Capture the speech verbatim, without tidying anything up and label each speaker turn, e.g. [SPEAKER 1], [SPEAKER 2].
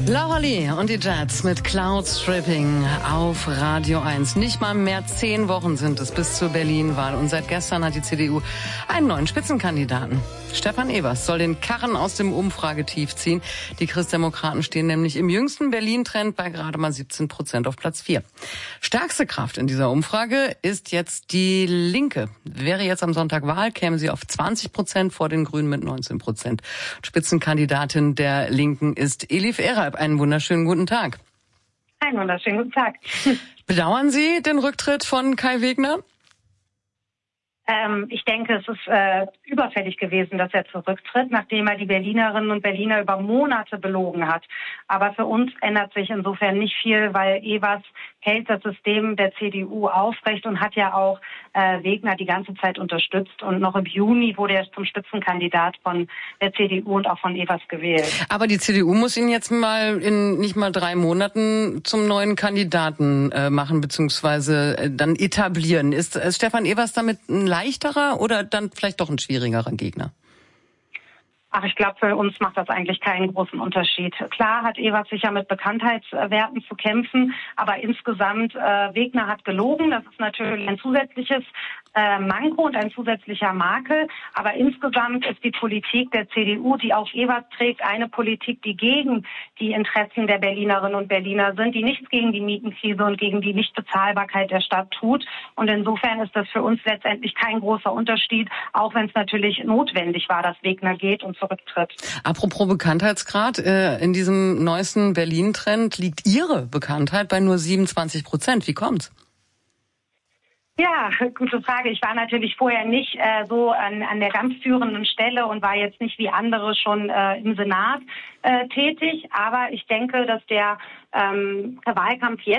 [SPEAKER 1] Laura Lee und die Jets mit Cloud Stripping auf Radio eins. Nicht mal mehr zehn Wochen sind es bis zur Berlin-Wahl. Und seit gestern hat die C D U einen neuen Spitzenkandidaten. Stefan Evers soll den Karren aus dem Umfragetief ziehen. Die Christdemokraten stehen nämlich im jüngsten Berlin-Trend bei gerade mal siebzehn Prozent auf Platz vier. Stärkste Kraft in dieser Umfrage ist jetzt die Linke. Wäre jetzt am Sonntag Wahl, käme sie auf zwanzig Prozent vor den Grünen mit neunzehn Prozent. Spitzenkandidatin der Linken ist Elif Eralp. Einen wunderschönen guten Tag.
[SPEAKER 2] Einen wunderschönen guten Tag.
[SPEAKER 1] Bedauern Sie den Rücktritt von Kai Wegner?
[SPEAKER 2] Ähm, ich denke, es ist äh, überfällig gewesen, dass er zurücktritt, nachdem er die Berlinerinnen und Berliner über Monate belogen hat. Aber für uns ändert sich insofern nicht viel, weil Evers hält das System der C D U aufrecht und hat ja auch äh, Wegner die ganze Zeit unterstützt. Und noch im Juni wurde er zum Spitzenkandidat von der C D U und auch von Evers gewählt.
[SPEAKER 1] Aber die C D U muss ihn jetzt mal in nicht mal drei Monaten zum neuen Kandidaten äh, machen, beziehungsweise äh, dann etablieren. Ist äh, Stefan Evers damit ein leichterer oder dann vielleicht doch ein schwierigerer Gegner?
[SPEAKER 2] Ach, ich glaube, für uns macht das eigentlich keinen großen Unterschied. Klar hat Evers sicher mit Bekanntheitswerten zu kämpfen, aber insgesamt, äh, Wegner hat gelogen. Das ist natürlich ein zusätzliches äh, Manko und ein zusätzlicher Makel. Aber insgesamt ist die Politik der C D U, die auch Evers trägt, eine Politik, die gegen die Interessen der Berlinerinnen und Berliner sind, die nichts gegen die Mietenkrise und gegen die Nichtbezahlbarkeit der Stadt tut. Und insofern ist das für uns letztendlich kein großer Unterschied, auch wenn es natürlich notwendig war, dass Wegner geht und zurücktritt.
[SPEAKER 1] Apropos Bekanntheitsgrad, äh, in diesem neuesten Berlin-Trend liegt Ihre Bekanntheit bei nur siebenundzwanzig Prozent. Wie kommt's?
[SPEAKER 2] Ja, gute Frage. Ich war natürlich vorher nicht äh, so an, an der ganz führenden Stelle und war jetzt nicht wie andere schon äh, im Senat äh, tätig. Aber ich denke, dass der ähm, Wahlkampf jetzt